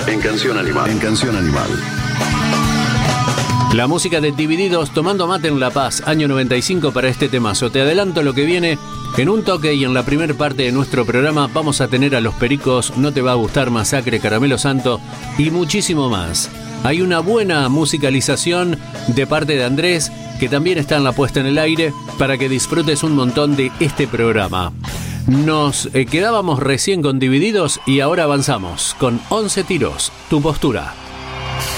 En Canción Animal. En Canción Animal. La música de Divididos, Tomando Mate en La Paz, año 95 para este temazo. Te adelanto lo que viene en un toque, y en la primera parte de nuestro programa vamos a tener a Los Pericos, No Te Va a Gustar, Masacre, Caramelo Santo y muchísimo más. Hay una buena musicalización de parte de Andrés, que también está en la puesta en el aire, para que disfrutes un montón de este programa. Nos quedábamos recién con Divididos y ahora avanzamos con 11 tiros, Tu Postura.